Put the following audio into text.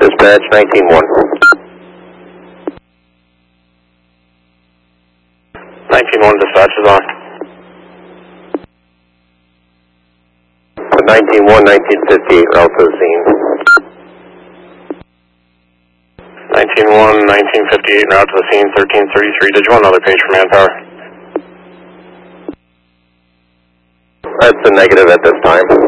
dispatch, 19-1. 19-1 dispatch is on. 19-1, 1958, route to the scene. 19-1, 1958, route to the scene, 1333. Did you want another page for manpower? That's a negative at this time.